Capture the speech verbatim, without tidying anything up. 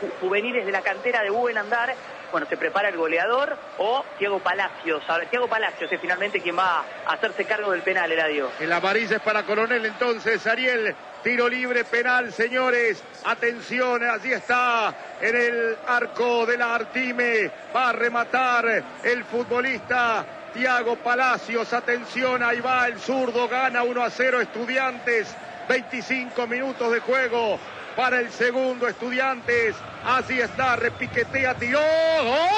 juveniles de la cantera de Buen Andar. Bueno, se prepara el goleador o Thiago Palacios. Ahora, Thiago Palacios es finalmente quien va a hacerse cargo del penal, Eladio. El amarilla es para Coronel entonces, Ariel. Tiro libre, penal, señores. Atención, allí está en el arco de la Artime. Va a rematar el futbolista Thiago Palacios. Atención, ahí va el zurdo. Gana uno a cero Estudiantes. veinticinco minutos de juego para el segundo Estudiantes. Así está, repiquetea, tiró. ¡Gol!